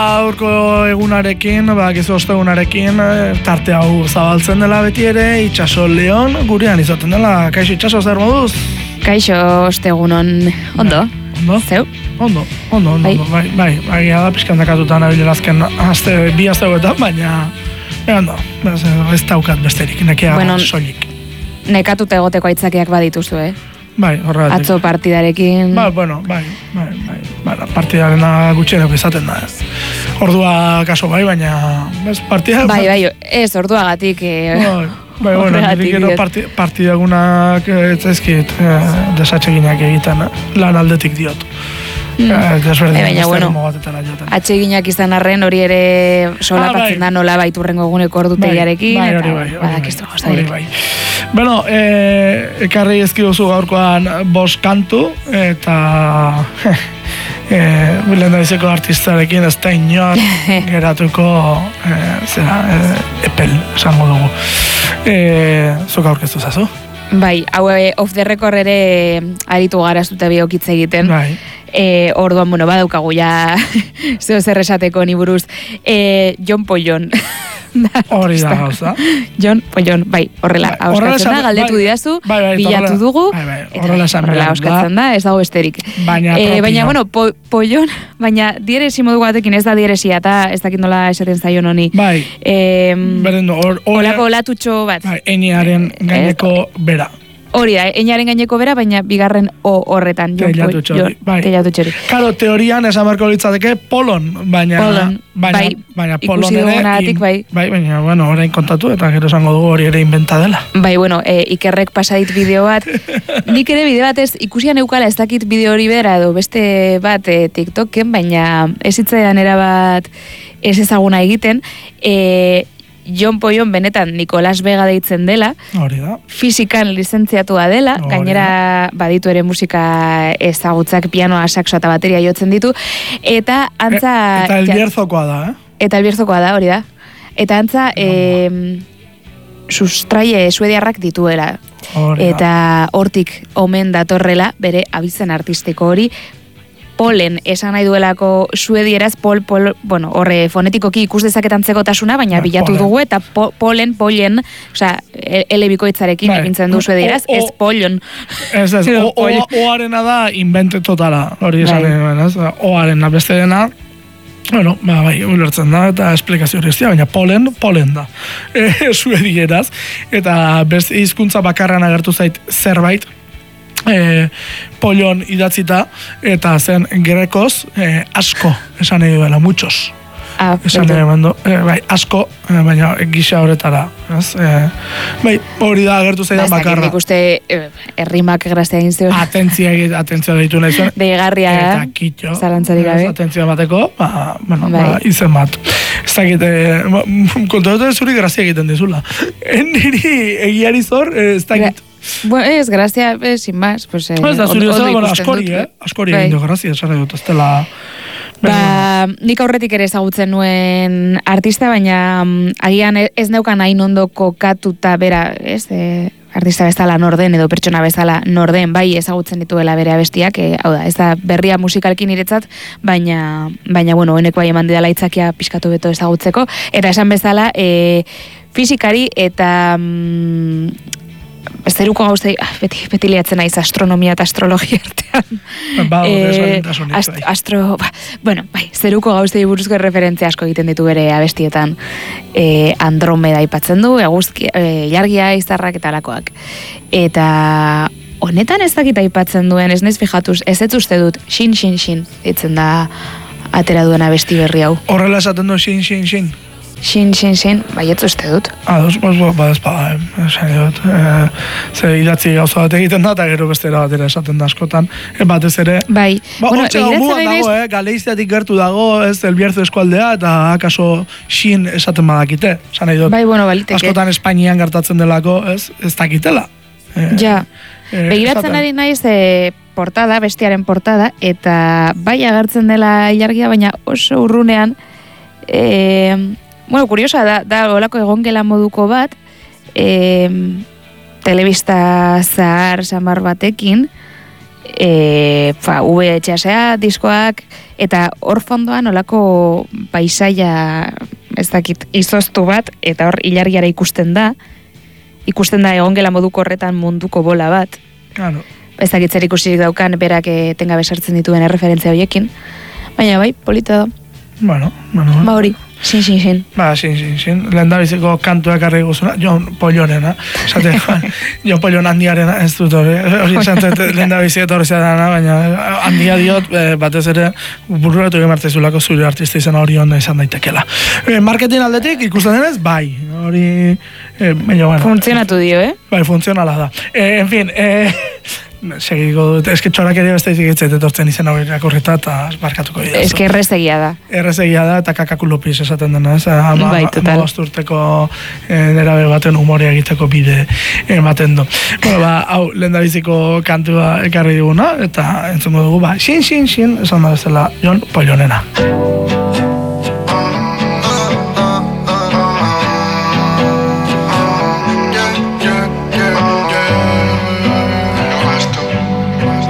Aurko egunarekin, gizu ostegunarekin, tarte hau zabaltzen dela beti ere, Itxaso Leon gurean izaten dela. Kaixo, Itxaso, zer moduz? Kaixo, ostegunon, ondo? Ondo? Zeu? Ondo, bai, da pixkan dakatutan abilela azken bi azteuetan, baina ondo, ez daukat besterik, nekea soilik. Nekatuta egoteko aitzakiak badituzu, Bai, horregatik. Atzo partidarekin... Bai, partidarena gutxieneko izaten da, ez. Ordua kaso bai, baina... partida... Bai, ez, orduagatik... Bai, nire partidagunak etzaizkit desatxeginak egiten, lan aldetik diot. Baina, atxeginak izan arren hori ere solapatzen da nola baiturrengo eguneko ordutegiarekin. Hori bai. Bueno, ekarri ezkiduzu gaurkoan 5 kantu, eta lehendabiziko artistarekin ez da inor geratuko epel, esango dugu. Zuk aurkeztu zazu? Bai, hau off the record ere aritu gara zute biokitze egiten. Bai. Orduan, badaukagu ja zeo zer esateko ni buruz. Jon Pollon. Hori da gauza. Jon Pollon, bai, horrela auskatzen da, galdetu didazu, bilatu dugu, horrela auskatzen da, ez dago besterik. Baina, Pollon, baina dieresi modu batekin ez da dieresia, eta ez dakit nola esaten zaion honi. Bai, olako olatutxo bat. Bai, eniaren gaineko bera. Hori da, eniaren gaineko bera, baina bigarren horretan. Teilatu txori. Karo, teorian esan marko litzateke polon, baina polon ere... Baina, orain kontatu eta gero esango dugu hori ere inventa dela. Bai, Ikerrek pasadit bideo bat. Nik ere bideo bat ez ikusian eukala ez dakit bideo hori bera edo beste bat TikToken, baina ez hitzaidan erabat ez ezaguna egiten. Jon Pollon benetan Nicolas Vega deitzen dela, fisikan lizentziatua dela, gainera baditu ere musika ezagutzak, pianoa, saxoa eta bateria jotzen ditu, eta antza... Eta elbierzokoa da, Eta elbierzokoa da, hori da. Eta antza sustraie suediarrak dituela. Eta hortik omen datorrela, bere abizen artistiko hori, Polen esan nahi duelako suedieraz, horre fonetikoki ikus dezaketan zegotasuna, baina bilatu dugu, eta pollen, osea, elebikoitzarekin egintzen du suedieraz, ez Pollon. Ez, oarena da invente totala, hori esan, oarena beste dena, ulertzen da, eta esplikazio horreztia, baina polen da, suedieraz, eta beste hizkuntza bakarran agertu zait zerbait, Pollon idatzita, eta zen grekoz asko, esan nahi duela, muchos. Esan nahi mando, asko, baina gisa horretara. Hori da agertu zaidan bakarra. Nik uste errimak graztea egin zuen. Atentzioa deitu nahi zuen. Deigarria, eta kitxo. Zalantzarik gabe. Atentzioa bateko, izen bat. Ez dakit, kontuatu zuri grazia egiten dizula. Niri egiari zor, ez dakit. Ez, grazia, sin más. Ez da, zuri askori egin du grazia, esan dut, ez dela... Nik aurretik ere ezagutzen nuen artista, baina agian ez neukan hain ondo kokatuta bera, ez, artista bezala norden edo pertsona bezala norden, bai ezagutzen dituela bere abestiak, hau da, ez da berria musikalkin niretzat, baina eneko bai eman didala itzakia pixkatu beto ezagutzeko, eta esan bezala fisikari eta zeruko gauzei, beti liatzen naiz astronomia eta astrologia artean. Zeruko gauzei buruzko referentzia asko egiten ditu bere abestietan. Andromeda aipatzen du, ilargia, izarrak eta alakoak. Eta honetan ez dakit aipatzen duen, ez naiz fijatuz, ez uste dut, xin, ditzen da atera duen abesti berri hau. Horrela esaten du, xin. Xin, baietzu uste dut. Badezpada, esan dut. Ze idatzi gauza bat egiten da, eta gero bestera batera esaten da askotan. Batez ere... Bai. Galeiziatik gertu dago, ez, elbierzo eskualdea, eta akaso xin esaten badakite. Esan nahi dut. Bai, baliteke. Askotan Espainian gertatzen delako, ez dakitela. Ja. Begiratzen ari naiz portada, bestiaren portada, eta bai agertzen dela ilargia, baina oso urrunean... kuriosa da olako egongela moduko bat, telebista zahar samar batekin, VHS-a diskoak, eta hor fondoan olako paisaia, ez dakit, izoztu bat, eta hor ilargiara ikusten da egongela moduko horretan munduko bola bat. Claro. Ez dakit zer ikusirik daukan berak etengabe sartzen dituen erreferentzia horiekin. Baina bai, polita da. Bueno. Ba hori, xin. Ba, xin. Lehendabiziko kantuak arri guzuna, Jon Pollonena. Esate, Jon Pollon handiarena, ez dut hori esantzet lehendabiziko etorrezea dana, baina handia diot, batez ere, bururatu egin martezulako zure artista izan hori onda izan daitekela. Marketing aldetik, ikusten denez, bai. Hori, bueno. Funtzionatu dio, Bai, funtzionala da. En fin, segiko dut, eske txorak ere beste izikitzet etortzen izen hau irakurrita eta barkatuko dira. Eske errezegia da. Errezegia da eta kakakulopiz esaten dena, ez? Bai, total. Amabosturteko nerabe baten humorea egiteko bide ematen du. Bueno, hau, lehendabiziko kantua ekarri diguna, eta entzungo dugu, xin, esan da bezala, Jon Pollonena.